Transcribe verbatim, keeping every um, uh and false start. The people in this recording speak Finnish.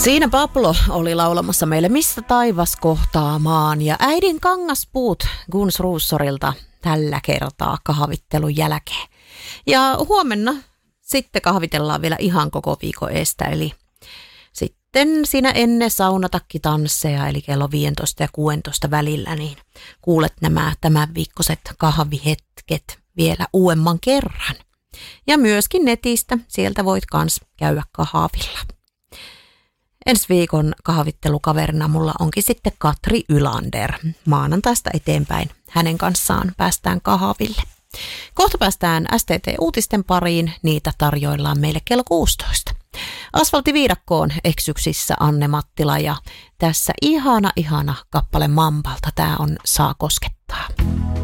Siinä Pablo oli laulamassa meille Mistä taivas kohtaa maan ja Äidin kangaspuut Guns Ruussorilta tällä kertaa kahvittelun jälkeen. Ja huomenna sitten kahvitellaan vielä ihan koko viikon estä, eli sitten siinä ennen saunatakkitansseja, eli kello viisitoista ja kuusitoista välillä, niin kuulet nämä tämän viikkoiset kahvihetket vielä uudemman kerran. Ja myöskin netistä, sieltä voit kans käydä kahvilla. Ensi viikon kahvittelukaverina mulla onkin sitten Katri Ylander. Maanantaista eteenpäin hänen kanssaan päästään kahville. Kohta päästään S T T-uutisten pariin, niitä tarjoillaan meille kello kuusitoista. Asfalttiviidakkoon eksyksissä Anne Mattila ja tässä ihana ihana kappale Mampalta, tää on Saa koskettaa.